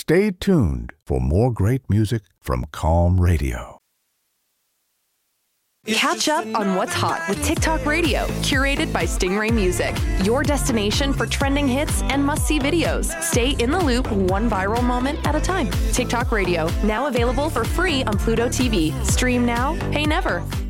Stay tuned for more great music from Calm Radio. Catch up on what's hot with TikTok Radio, curated by Stingray Music, your destination for trending hits and must-see videos. Stay in the loop, one viral moment at a time. TikTok Radio, now available for free on Pluto TV. Stream now, pay never.